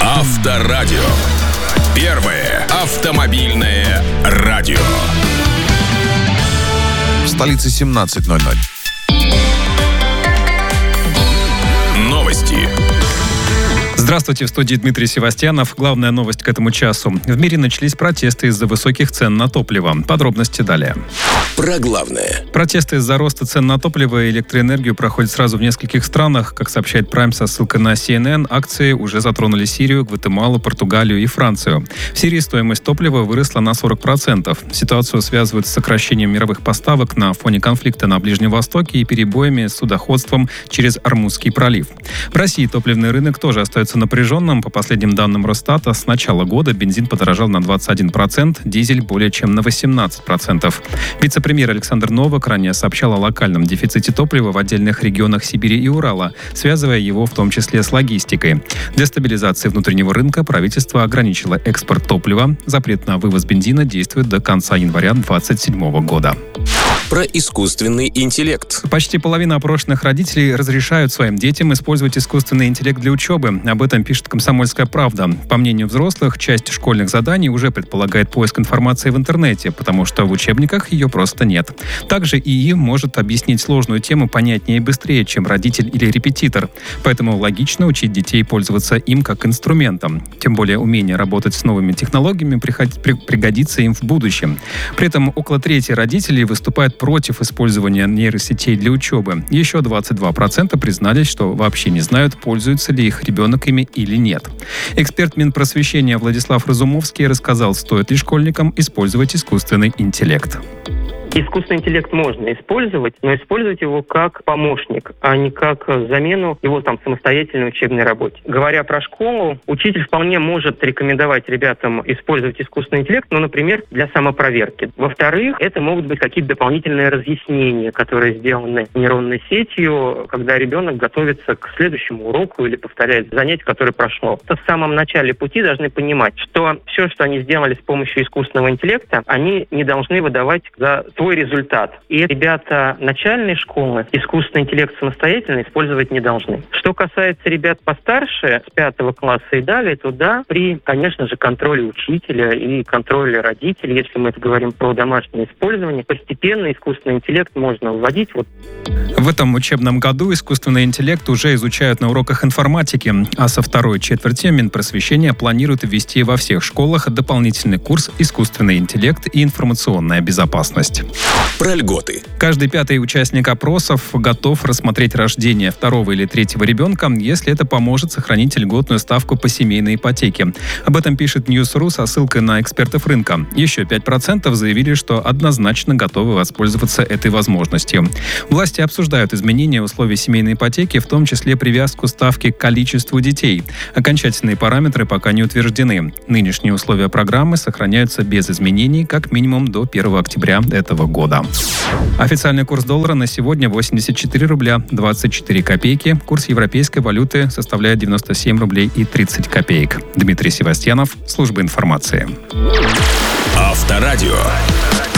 Авторадио. Первое автомобильное радио. В столице 17:00. Новости. Здравствуйте, в студии Дмитрий Севастьянов. Главная новость к этому часу. В мире начались протесты из-за высоких цен на топливо. Подробности далее. Про главное. Протесты из-за роста цен на топливо и электроэнергию проходят сразу в нескольких странах. Как сообщает Prime со ссылкой на CNN, акции уже затронули Сирию, Гватемалу, Португалию и Францию. В Сирии стоимость топлива выросла на 40%. Ситуацию связывают с сокращением мировых поставок на фоне конфликта на Ближнем Востоке и перебоями с судоходством через Ормузский пролив. В России топливный рынок тоже остается напряженным. По последним данным Росстата, с начала года бензин подорожал на 21%, дизель более чем на 18%. Вице-премьер Александр Новак ранее сообщал о локальном дефиците топлива в отдельных регионах Сибири и Урала, связывая его в том числе с логистикой. Для стабилизации внутреннего рынка правительство ограничило экспорт топлива. Запрет на вывоз бензина действует до конца января 2027 года. Про искусственный интеллект. Почти половина опрошенных родителей разрешают своим детям использовать искусственный интеллект для учебы. Об этом пишет «Комсомольская правда». По мнению взрослых, часть школьных заданий уже предполагает поиск информации в интернете, потому что в учебниках ее просто нет. Также ИИ может объяснить сложную тему понятнее и быстрее, чем родитель или репетитор. Поэтому логично учить детей пользоваться им как инструментом. Тем более умение работать с новыми технологиями пригодится им в будущем. При этом около трети родителей выступают против использования нейросетей для учебы. Еще 22% признались, что вообще не знают, пользуется ли их ребенок ими или нет. Эксперт Минпросвещения Владислав Разумовский рассказал, стоит ли школьникам использовать искусственный интеллект. Искусственный интеллект можно использовать, но использовать его как помощник, а не как замену его самостоятельной учебной работе. Говоря про школу, учитель вполне может рекомендовать ребятам использовать искусственный интеллект, например, для самопроверки. Во-вторых, это могут быть какие-то дополнительные разъяснения, которые сделаны нейронной сетью, когда ребенок готовится к следующему уроку или повторяет занятие, которое прошло. В самом начале пути должны понимать, что все, что они сделали с помощью искусственного интеллекта, они не должны выдавать за свой результат. И ребята начальной школы искусственный интеллект самостоятельно использовать не должны. Что касается ребят постарше, с 5 класса и далее, то да, при, конечно же, контроле учителя и контроле родителей, если мы это говорим про домашнее использование, постепенно искусственный интеллект можно вводить. В этом учебном году искусственный интеллект уже изучают на уроках информатики, а со второй четверти Минпросвещения планирует ввести во всех школах дополнительный курс «Искусственный интеллект и информационная безопасность». Про льготы. Каждый пятый участник опросов готов рассмотреть рождение второго или третьего ребенка, если это поможет сохранить льготную ставку по семейной ипотеке. Об этом пишет News.ru со ссылкой на экспертов рынка. Еще 5% заявили, что однозначно готовы воспользоваться этой возможностью. Власти обсуждают изменения условий семейной ипотеки, в том числе привязку ставки к количеству детей. Окончательные параметры пока не утверждены. Нынешние условия программы сохраняются без изменений как минимум до 1 октября этого года. Официальный курс доллара на сегодня 84 рубля 24 копейки. Курс европейской валюты составляет 97 рублей и 30 копеек. Дмитрий Севастьянов, служба информации. Авторадио.